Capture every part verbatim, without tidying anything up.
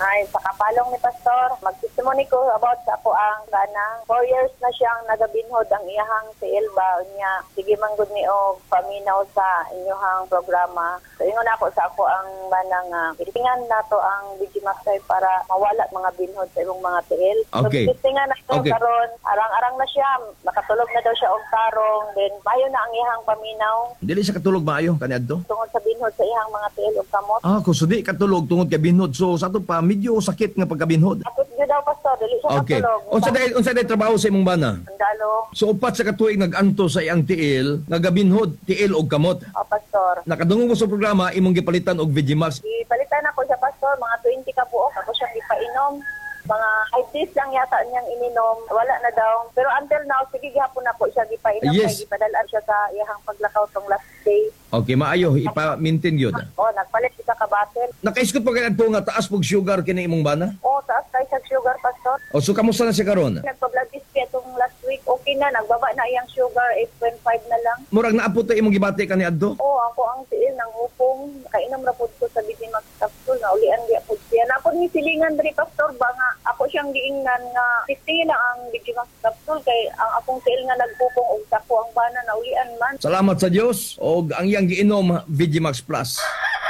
Ay, sa kapalong ni Pastor, magtestimony ko about sa ako ang ganang four years na siyang nagabinhod ang iyahang si Elba niya. Sige manggod ni og paminaw sa inyong programa. So ingon ako sa ako ang manang uh, itingan nato ang Digimaster para mawala mga binhod sa imong mga tiil. Okay. So itingan nato Okay. karon, arang-arang na siya, nakatulog na daw siya og tarong, then bayo na ang iyahang paminaw Dili siya katulog maayo kaniadto. tungod sa binhod sa iyang mga tiil ug kamot. Ah, kung sudi katulog tungod kay binhod. So sa ato pa medyo sakit nga pagkabinhod. Ako gyud daw Pastor, dili siya Okay. katulog. Unsa day unsa day trabaho sa imong bana? Sandalo. So upat sa katuig nag-anto sa iyang tiil, nagabinhod, tiil og kamot. O Pastor. Nakadungog mo sa programa imong gipalitan og Vegimax. Ipalitan ako sa Pastor, mga twenty ka buok. Ako siyang ipainom. Mga five days lang yata niyang ininom. Wala na daw. Pero until now, sige gihapon ako siya ipainom. Yes. Kaya ipadalaan siya sa iyahang paglakaw tong last day. Okay, maayo ipa-maintain gyud. O, nagpalit siya ka battle. Nakaiskot pa kadto nga taas pog sugar kini imong bana? O, taas tayo sa sugar, Pastor. O so kamusta na siya karon? Nagpa-blood test kaya itong last week. Okay na, nagbaba na iyang sugar. eight point five na lang. Murag naapot ta imong gibati kaniadto? O, ako ang tiil ng upong. Kainom na po ko sa Bidimax capsule. Naulian di po siya. Napod ni silingan diri, Pastor, ba nga ako siyang giingnan nga fifty lang ang Bidimax capsule. Kay ang akong tiil nga nagpupong og sako ang bana naulian man. Salamat sa Dios og ang iyang giinom Vegimax Plus.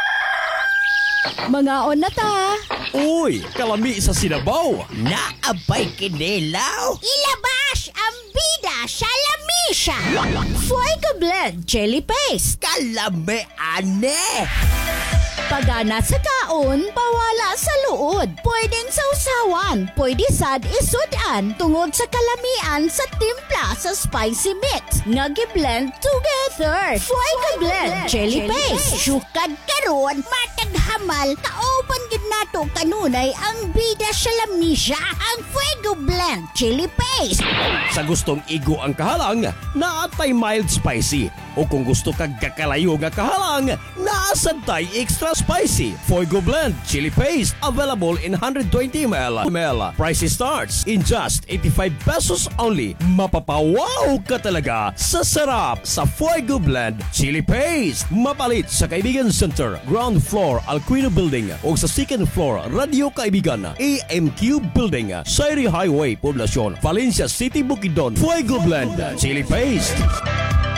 Mga on na ta. Uy, kalami sa sinabaw. Naabay kinilaw. Ilabas ang bida sa lamisa. Fuego Blend Jelly Paste. Kalami ane. Pagana sa kaon, pawala sa luod. Pwedeng sausawan, pwede sad isudan tungod sa kalamian sa timpla sa spicy mix. Nga gi-blend together. Fuego Blend Jelly Paste. Sukad karon, matag hamal, kaoban gid nato kanunay ang bida sa lamisa, ang Fuego Blend Chili Paste. Sa gustong igo ang kahalang, naatay mild spicy. O kung gusto kag kakalayo nga kahalang, naasantay extra spicy. Fuego Blend Chili Paste available in one hundred twenty milliliters. Price starts in just eighty-five pesos only. Mapapawaw ka talaga sa sarap sa Fuego Blend Chili Paste. Mapalit sa Kaibigan Center, ground floor Alquino Building o sa second floor Radio Kaibigan A M Q Building, Sairi Highway, Poblacion, Valencia City, Bukidnon. Fuego Blend Chili Paste.